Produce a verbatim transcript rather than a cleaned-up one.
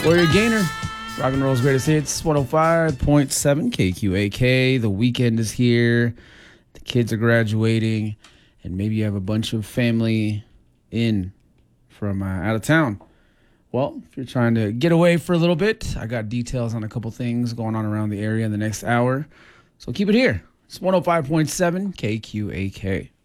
Warrior Gainer, rock and roll's greatest hits, one oh five point seven K Q A K. The weekend is here. The kids are graduating, and maybe you have a bunch of family in from uh, out of town. Well, if you're trying to get away for a little bit, I got details on a couple things going on around the area in the next hour. So keep it here. It's one oh five point seven K Q A K.